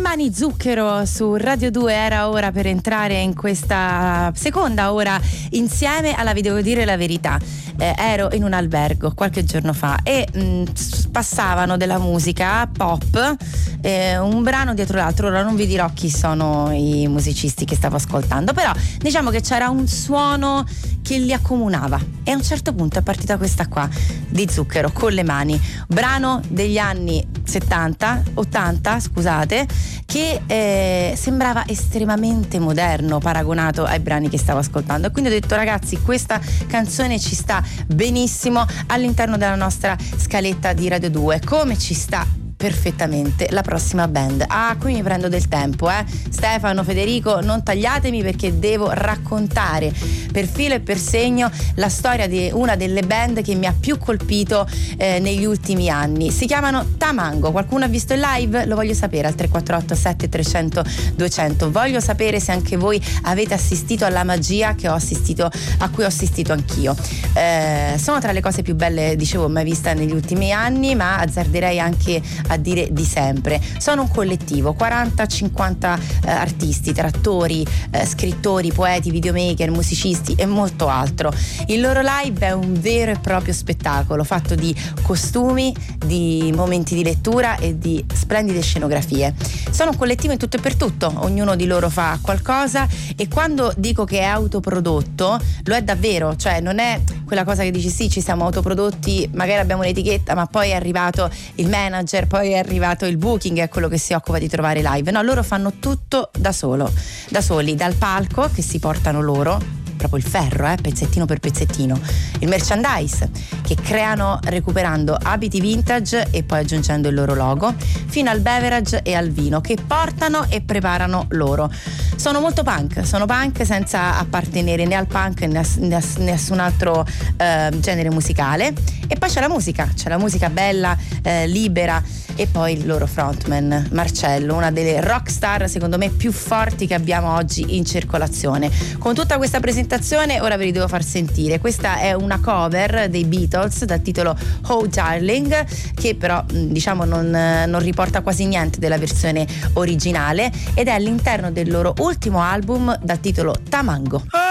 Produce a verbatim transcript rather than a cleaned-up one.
Mani Zucchero su Radio due. Era ora per entrare in questa seconda ora insieme alla Vi devo dire la verità. Eh, ero in un albergo qualche giorno fa e mh, passavano della musica pop, eh, un brano dietro l'altro. Ora non vi dirò chi sono i musicisti che stavo ascoltando, però diciamo che c'era un suono che li accomunava e a un certo punto è partita questa qua di Zucchero, Con le mani, brano degli anni settanta ottanta, scusate, che eh, sembrava estremamente moderno paragonato ai brani che stavo ascoltando, e quindi ho detto: ragazzi, questa canzone ci sta benissimo all'interno della nostra scaletta di Radio due, come ci sta perfettamente la prossima band. Ah, qui mi prendo del tempo, eh Stefano, Federico, non tagliatemi perché devo raccontare per filo e per segno la storia di una delle band che mi ha più colpito eh, negli ultimi anni. Si chiamano Tamango. Qualcuno ha visto il live? Lo voglio sapere al tre quattro otto sette trecento duecento. Voglio sapere se anche voi avete assistito alla magia che ho assistito, a cui ho assistito anch'io. Eh, sono tra le cose più belle, dicevo, mai vista negli ultimi anni, ma azzarderei anche a dire di sempre. Sono un collettivo, quaranta cinquanta eh, artisti, tra attori, eh, scrittori, poeti, videomaker, musicisti e molto altro. Il loro live è un vero e proprio spettacolo fatto di costumi, di momenti di lettura e di splendide scenografie. Sono un collettivo in tutto e per tutto, ognuno di loro fa qualcosa, e quando dico che è autoprodotto lo è davvero, cioè non è quella cosa che dici sì, ci siamo autoprodotti, magari abbiamo un'etichetta, ma poi è arrivato il manager, poi è arrivato il booking, è quello che si occupa di trovare live. No, loro fanno tutto da solo, da soli, dal palco che si portano loro, proprio il ferro, eh, pezzettino per pezzettino, il merchandise che creano recuperando abiti vintage e poi aggiungendo il loro logo, fino al beverage e al vino che portano e preparano loro. Sono molto punk, sono punk senza appartenere né al punk né a nessun altro eh, genere musicale. E poi c'è la musica, c'è la musica bella, eh, libera, e poi il loro frontman Marcello, una delle rockstar secondo me più forti che abbiamo oggi in circolazione. Con tutta questa presentazione ora ve li devo far sentire. Questa è una cover dei Beatles dal titolo Oh Darling, che però diciamo non, non riporta quasi niente della versione originale, ed è all'interno del loro ultimo album dal titolo Tamango.